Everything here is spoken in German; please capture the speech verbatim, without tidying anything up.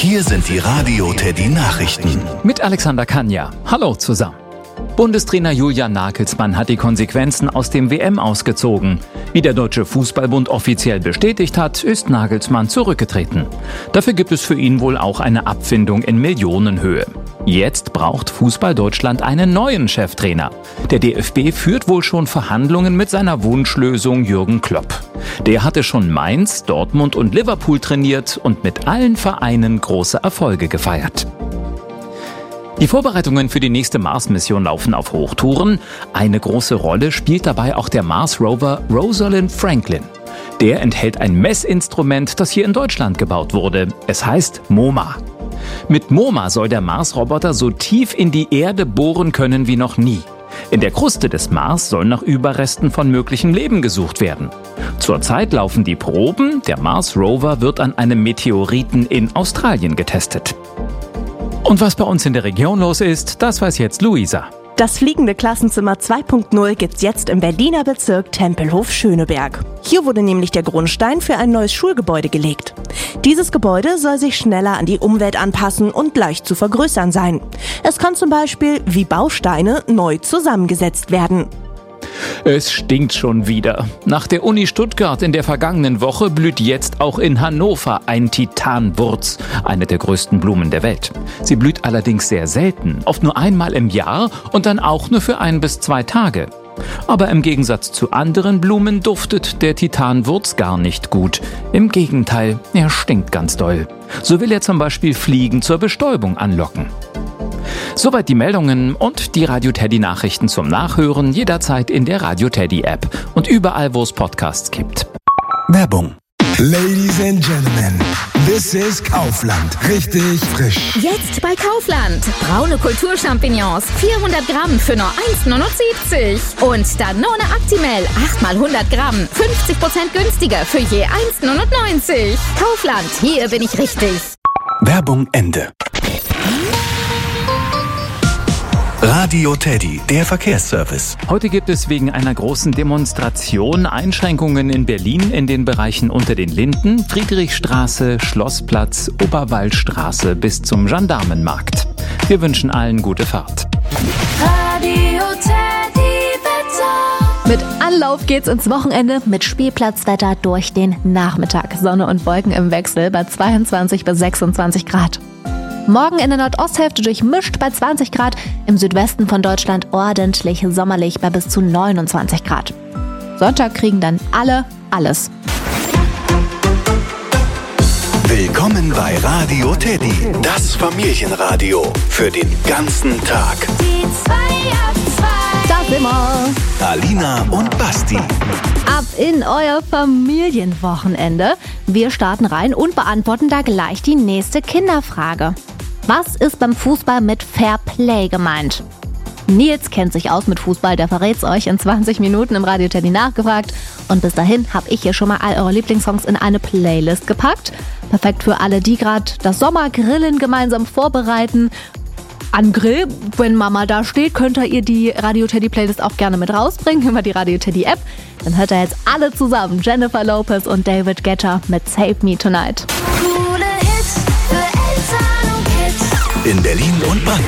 Hier sind die Radio Teddy Nachrichten. Mit Alexander Kanja. Hallo zusammen. Bundestrainer Julian Nagelsmann hat die Konsequenzen aus dem W M ausgezogen. Wie der Deutsche Fußballbund offiziell bestätigt hat, ist Nagelsmann zurückgetreten. Dafür gibt es für ihn wohl auch eine Abfindung in Millionenhöhe. Jetzt braucht Fußball Deutschland einen neuen Cheftrainer. Der D F B führt wohl schon Verhandlungen mit seiner Wunschlösung Jürgen Klopp. Der hatte schon Mainz, Dortmund und Liverpool trainiert und mit allen Vereinen große Erfolge gefeiert. Die Vorbereitungen für die nächste Mars-Mission laufen auf Hochtouren. Eine große Rolle spielt dabei auch der Mars-Rover Rosalind Franklin. Der enthält ein Messinstrument, das hier in Deutschland gebaut wurde. Es heißt MOMA. Mit MOMA soll der Mars-Roboter so tief in die Erde bohren können wie noch nie. In der Kruste des Mars soll nach Überresten von möglichem Leben gesucht werden. Zurzeit laufen die Proben. Der Mars-Rover wird an einem Meteoriten in Australien getestet. Und was bei uns in der Region los ist, das weiß jetzt Luisa. Das fliegende Klassenzimmer zwei Punkt null gibt's jetzt im Berliner Bezirk Tempelhof-Schöneberg. Hier wurde nämlich der Grundstein für ein neues Schulgebäude gelegt. Dieses Gebäude soll sich schneller an die Umwelt anpassen und leicht zu vergrößern sein. Es kann zum Beispiel wie Bausteine neu zusammengesetzt werden. Es stinkt schon wieder. Nach der Uni Stuttgart in der vergangenen Woche blüht jetzt auch in Hannover ein Titanwurz, eine der größten Blumen der Welt. Sie blüht allerdings sehr selten, oft nur einmal im Jahr und dann auch nur für ein bis zwei Tage. Aber im Gegensatz zu anderen Blumen duftet der Titanwurz gar nicht gut. Im Gegenteil, er stinkt ganz doll. So will er zum Beispiel Fliegen zur Bestäubung anlocken. Soweit die Meldungen und die Radio Teddy Nachrichten zum Nachhören jederzeit in der Radio Teddy App und überall, wo es Podcasts gibt. Werbung. Ladies and Gentlemen, this is Kaufland. Richtig frisch. Jetzt bei Kaufland. Braune Kulturchampignons, vierhundert Gramm für nur eins Komma neunundsiebzig. Und Danone Actimel, acht mal hundert Gramm, fünfzig Prozent günstiger für je eins Komma neunundneunzig. Kaufland, hier bin ich richtig. Werbung Ende. Radio Teddy, der Verkehrsservice. Heute gibt es wegen einer großen Demonstration Einschränkungen in Berlin in den Bereichen unter den Linden, Friedrichstraße, Schlossplatz, Oberwaldstraße bis zum Gendarmenmarkt. Wir wünschen allen gute Fahrt. Radio Teddy Wetter. Mit Anlauf geht's ins Wochenende mit Spielplatzwetter durch den Nachmittag. Sonne und Wolken im Wechsel bei zweiundzwanzig bis sechsundzwanzig Grad. Morgen in der Nordosthälfte durchmischt bei zwanzig Grad, im Südwesten von Deutschland ordentlich sommerlich bei bis zu neunundzwanzig Grad. Sonntag kriegen dann alle alles. Willkommen bei Radio Teddy, das Familienradio für den ganzen Tag. Die zwei ab zwei. Da sind wir. Alina und Basti. Ab in euer Familienwochenende. Wir starten rein und beantworten da gleich die nächste Kinderfrage. Was ist beim Fußball mit Fair Play gemeint? Nils kennt sich aus mit Fußball, der verrät's euch in zwanzig Minuten im Radio Teddy nachgefragt. Und bis dahin habe ich hier schon mal all eure Lieblingssongs in eine Playlist gepackt. Perfekt für alle, die gerade das Sommergrillen gemeinsam vorbereiten. An Grill, wenn Mama da steht, könnt ihr die Radio Teddy Playlist auch gerne mit rausbringen über die Radio Teddy App. Dann hört ihr jetzt alle zusammen Jennifer Lopez und David Guetta mit Save Me Tonight. Coole Hits für Eltern und Kids. In Berlin und Brandenburg.